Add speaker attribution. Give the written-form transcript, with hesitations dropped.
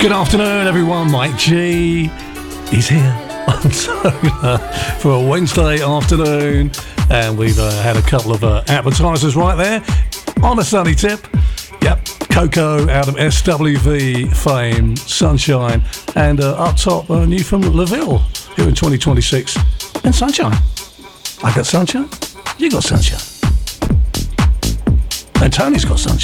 Speaker 1: Good afternoon, everyone. Mike G is here on Solar for a Wednesday afternoon, and we've had a couple of appetizers right there on a sunny tip. Yep, Coco out of SWV fame, Sunshine, and up top, new from LaVille here in 2026, and Sunshine. I got sunshine, you got sunshine, and Tony's got sunshine.